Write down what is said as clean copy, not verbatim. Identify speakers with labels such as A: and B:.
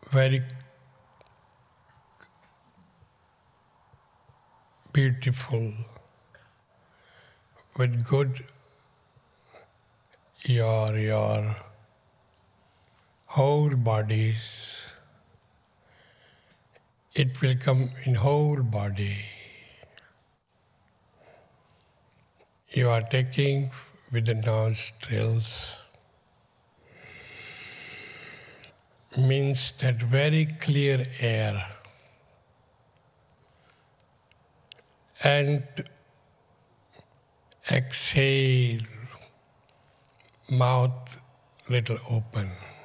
A: very beautiful, with good your whole bodies. It will come in whole body. You are taking with the nostrils, means that very clear air, and exhale, mouth little open.